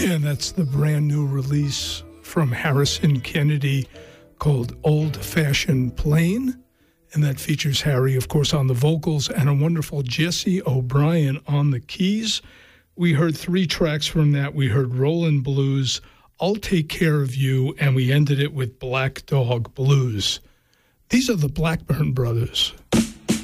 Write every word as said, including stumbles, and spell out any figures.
And that's the brand new release from Harrison Kennedy called Old Fashioned Plain. And that features Harry, of course, on the vocals and a wonderful Jesse O'Brien on the keys. We heard three tracks from that. We heard Rollin' Blues, I'll Take Care of You, and we ended it with Black Dog Blues. These are the Blackburn Brothers.